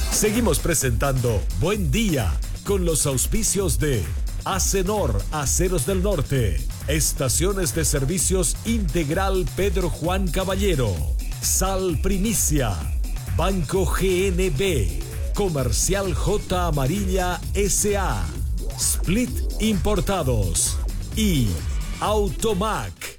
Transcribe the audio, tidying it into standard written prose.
Seguimos presentando Buen Día con los auspicios de Acenor, Aceros del Norte, Estaciones de Servicios Integral Pedro Juan Caballero, Sal Primicia, Banco GNB, Comercial J Amarilla S.A., Split Importados y Automac.